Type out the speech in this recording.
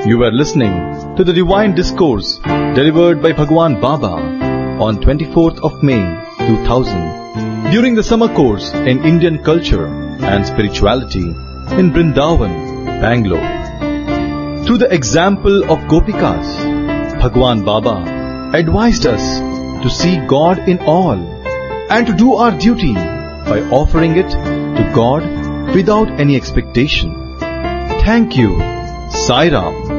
You were listening to the Divine Discourse delivered by Bhagwan Baba on 24th of May 2000 during the summer course in Indian culture and spirituality in Brindavan, Bangalore. Through the example of Gopikas, Bhagwan Baba advised us to see God in all and to do our duty by offering it to God without any expectation. Thank you. Sai Ram.